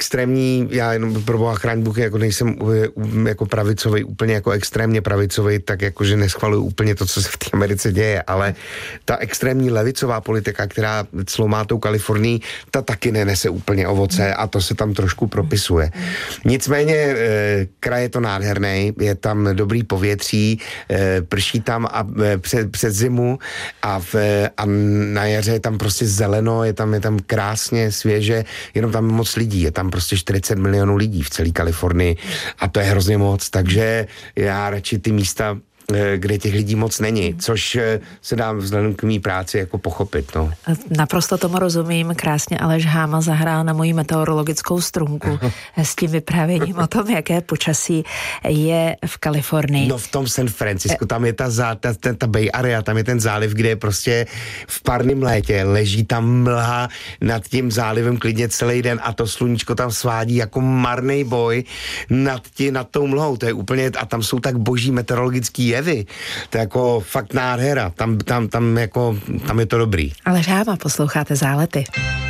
extrémní, já jenom pro boha chráň Bůh, jako nejsem jako pravicový, úplně jako extrémně pravicový, tak jakože neschvaluju úplně to, co se v té Americe děje, ale ta extrémní levicová politika, která clomá tou Kalifornii, ta taky nenese úplně ovoce a to se tam trošku propisuje. Nicméně kraj je to nádherný, je tam dobrý povětří, prší tam a před zimu a na jaře je tam prostě zeleno, je tam krásně, svěže, jenom tam moc lidí, je tam prostě 40 milionů lidí v celé Kalifornii a to je hrozně moc, takže já radši ty místa, kde těch lidí moc není, což se dá vzhledem k mý práci jako pochopit. No. Naprosto tomu rozumím, krásně Aleš Háma zahrál na moji meteorologickou strunku s tím vyprávěním o tom, jaké počasí je v Kalifornii. No v tom San Francisco, tam je ta Bay Area, tam je ten záliv, kde je prostě v parném létě, leží tam mlha nad tím zálivem klidně celý den a to sluníčko tam svádí jako marnej boj nad tou mlhou, to je úplně, a tam jsou tak boží meteorologický jevy. To je jako fakt nádhera. Tam je to dobrý. Ale Háma, posloucháte Zálety.